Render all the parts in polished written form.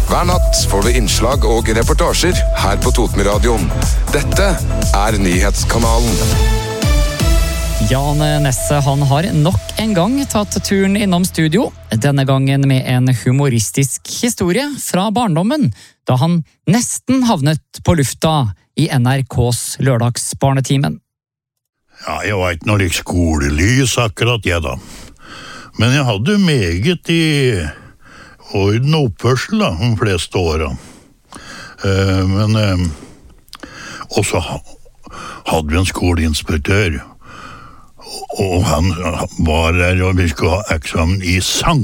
Hver natt får du innslag og reportasjer her på Totenradioen. Dette Nyhetskanalen. Jan Nesse, han har nok en gang tatt turen innom studio. Denne gangen med en humoristisk historie fra barndommen, da han nesten havnet på lufta i NRKs lørdagsbarnetimen. Ja, jeg var ikke noe skolelys akkurat, jeg da. Men jeg hadde meget i orden og oppførsel da, de fleste årene. Og så hadde vi en skoleinspektør, og han var der, og vi skulle ha eksamen i sang.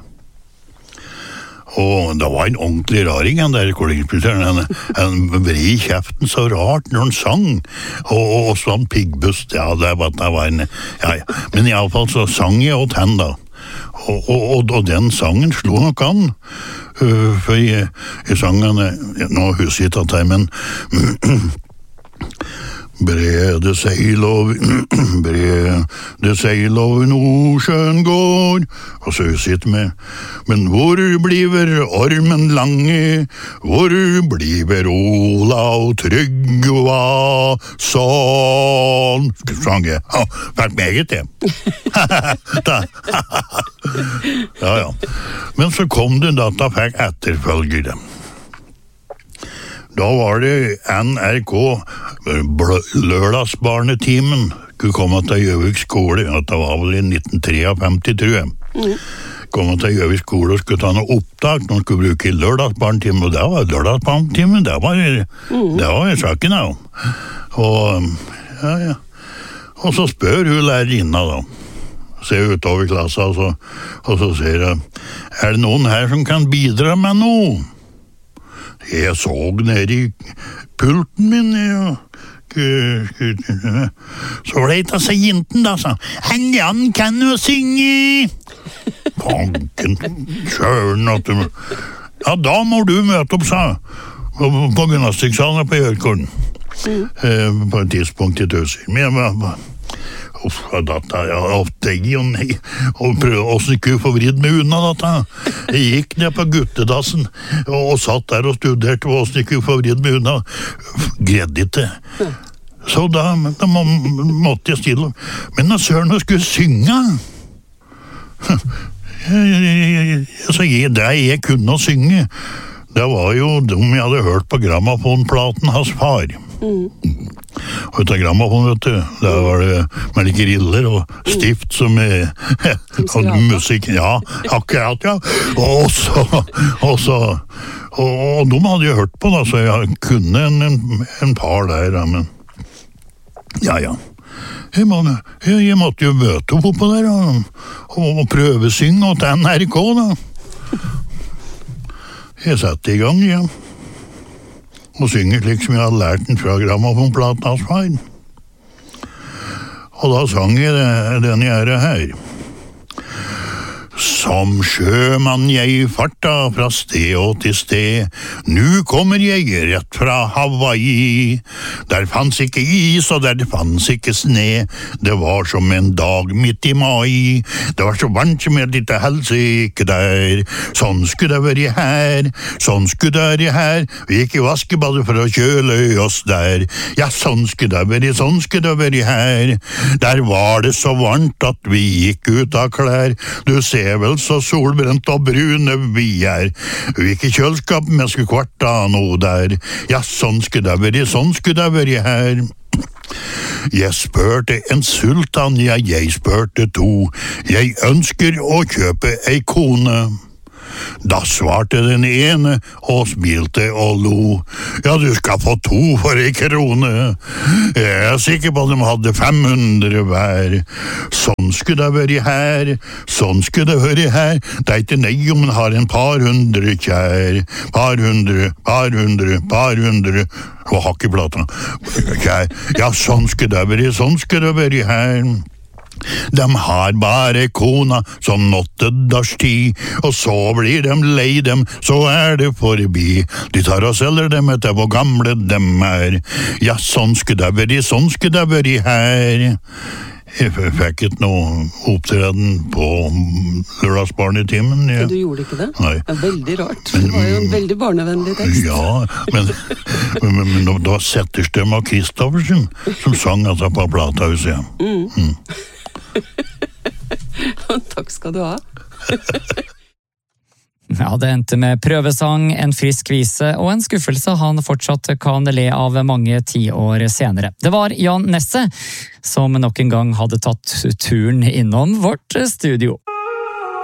Og det var en ordentlig raring, han der skoleinspektøren. Han vred i kjeften så rart når han sang, og sånn piggbust, ja, det var en... Ja. Men i alle fall så sang jeg åt han da. Og den sangen slo nok an, for jeg sang han, nå husker jeg ikke at jeg, men brede seil over Nordsjøen går, og så husker jeg med, men hvor bliver ormen lange, hvor bliver Olav Tryggva, sånn, sang jeg, vært meget det. Ja. Men så kom det da at jeg fikk etterfølgere. Da var det NRK lørdagsbarnetimen skulle komme til Gjøvik skole, at det var vel i 1953, tror jeg. Komme til Gjøvik skole og skulle ta noe opptak når man skulle bruke lørdagsbarnetimen, og det var lørdagsbarnetimen, det var saken da. Og, ja. Og så spør hun lærerinna da, ser utover klassen, og så sier hun, det noen her som kan bidra med noe? Jeg så ned i pulten min, ja. Så var det et av seg jinten da, sa han, Jan kan jo synge. Panken, sjøren, at du... Ja, da må du møte opp, sa på gymnastikksalen på Gjørgården. På et tidspunkt i Tøser. Men jeg var... og prøvde også ikke få vridd meg unna dette. Jeg gikk ned på guttedassen og satt der og studerte og også ikke få vridd meg unna. Greide ikke. Så da måtte jeg stille. Men når Søren skulle synge, så det jeg kunne synge, det var jo dem jeg hadde hørt på grammofonplaten hans far. Og ut av grammofon, vet du, der var det med like riller og stift som og musikk, ja, akkurat, ja. Og de hadde jo hørt på da, så jeg kunne en par der, men ja. Jeg måtte jo møte oppe der og prøvesynge til NRK da. Jeg satte i gang, ja. Og synger slik som jeg hadde lært den fra grammofonplaten hans far. Og da sang jeg den jeg her. Som sjømann jeg farta fra sted og til sted, nu kommer jeg rett fra Hawaii. Der fanns ikke is og der fanns ikke sne, det var som en dag midt i mai. Det var så varmt som jeg litt helsike der, sånn skulle det være her, sånn skulle det være her. Vi gikk i vaskebadet for å kjøle oss der, ja sånn skulle det være her. Der var det så varmt at vi gikk ut av klær, du ser vel så solbrent og brune vi er. Vi gikk i kjølskap, men skulle kvarta noe der. Ja, sånn skulle det være her. Jeg spurte en sultan, ja, jeg spurte to. Jeg ønsker å kjøpe ei kone. Da svarte den ene og smilte og lo. Ja, du skal få 2 for 1 krone. Jeg sikker på at de hadde 500 hver. Sånn skulle det være her, sånn skulle det være her. Det er ikke nei om man har en par hundre kjær. Par hundre. Og hakkeplata. Kjær. Ja, sånn skulle det være her. De har bare kona som 8 dagers tid, og så blir de lei dem, så er det forbi. De tar og selger dem etter hvor gamle dem er. Ja, sånn skulle det være her. Jeg fikk ikke noe opptreden på lørdagsbarnetimen. Du gjorde ikke det? Nei. Det er veldig rart. Det var jo en veldig barnevennlig tekst. Ja, men det var Setterstøm og Kristoffersen som sang altså på Platahuset. Takk skal du ha. Ja, det endte med prøvesang, en frisk vise og en skuffelse han fortsatt kan le av mange 10 år senere. Det var Jan Nesse som nok en gang hadde tatt turen innom vårt studio.